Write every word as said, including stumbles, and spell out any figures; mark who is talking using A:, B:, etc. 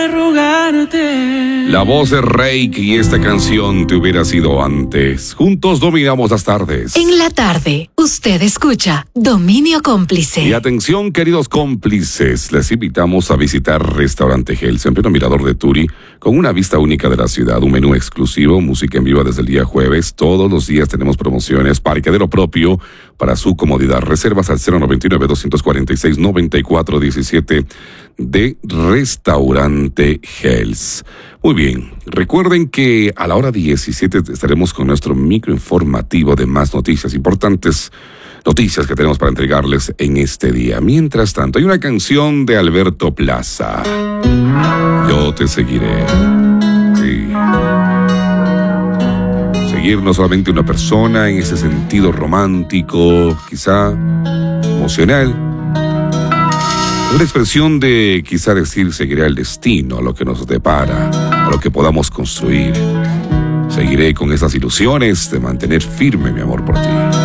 A: La voz de Reiki y esta canción Te hubiera sido antes. Juntos dominamos las tardes.
B: En la tarde, usted escucha Dominio Cómplice.
A: Y atención, queridos cómplices, les invitamos a visitar Restaurante Hels en pleno mirador de Turi, con una vista única de la ciudad, un menú exclusivo, música en vivo desde el día jueves. Todos los días tenemos promociones, parqueadero propio para su comodidad. Reservas al cero noventa y nueve, doscientos cuarenta y seis, noventa y cuatro diecisiete de Restaurante Hels. Muy bien, recuerden que a la hora diecisiete estaremos con nuestro microinformativo de más noticias importantes, noticias que tenemos para entregarles en este día. Mientras tanto, hay una canción de Alberto Plaza. Yo te seguiré. Sí. Seguir no solamente una persona en ese sentido romántico, quizá emocional. Una expresión de quizá decir seguiré al destino, a lo que nos depara, a lo que podamos construir. Seguiré con esas ilusiones de mantener firme mi amor por ti.